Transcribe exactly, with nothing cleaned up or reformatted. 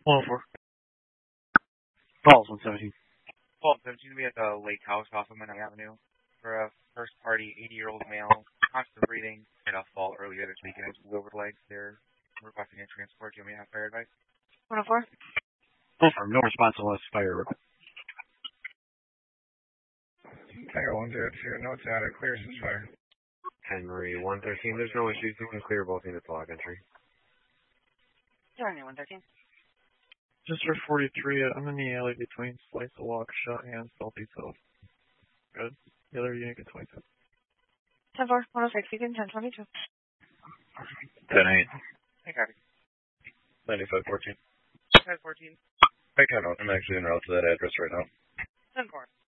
one oh four. Falls one seventeen. Falls one seventeen, we have the lake house off of Monroe Avenue for a first party eighty year old male, constant breathing, had a fall earlier this weekend, blew over the legs. They're requesting a transport. Do you want me to have fire advice? one oh four. one oh four, no response unless fire. Tiger one zero two, no data, clear since fire. Henry one thirteen, there's no issues. You can clear both units log entry. Henry one thirteen. Just for forty-three, I'm in the alley between Slice the Walk, Shot, and Salty South. Good. The other unit gets twenty-two. ten four, one oh six, Beacon, ten twenty-two. ten eight. Hey, Cardi. ninety-five fourteen. ten fourteen. I can't know. I'm actually en route to that address right now. ten four.